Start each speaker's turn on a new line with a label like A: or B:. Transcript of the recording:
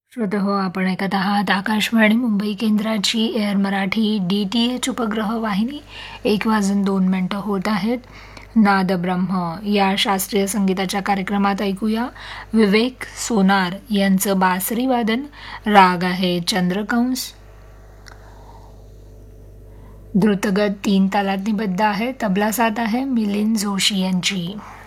A: श्रोतेहो, आपण ऐकत आहात आकाशवाणी मुंबई केंद्राची एअर मराठी DTH उपग्रह वाहिनी. 1:02 होत आहेत. नाद ब्रह्म या शास्त्रीय संगीताच्या कार्यक्रमात ऐकूया विवेक सोनार यांचं बासरी वादन. राग आहे चंद्रकंस. द्रुतगत 3 तालात निबद्ध आहे. तबला साथ आहे मिलिंद जोशी यांची.